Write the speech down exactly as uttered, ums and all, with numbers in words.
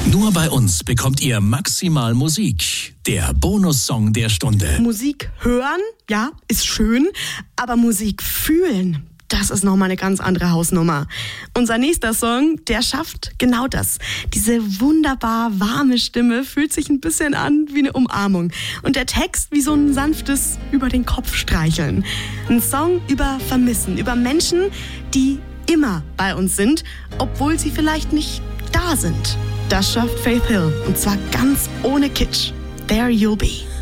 Nur bei uns bekommt ihr maximal Musik. Der Bonussong der Stunde. Musik hören, ja, ist schön, aber Musik fühlen, das ist nochmal eine ganz andere Hausnummer. Unser nächster Song, der schafft genau das. Diese wunderbar warme Stimme fühlt sich ein bisschen an wie eine Umarmung. Und der Text wie so ein sanftes über den Kopf streicheln. Ein Song über Vermissen, über Menschen, die immer bei uns sind, obwohl sie vielleicht nicht da sind. Das schafft Faith Hill, und zwar ganz ohne Kitsch. There You'll Be.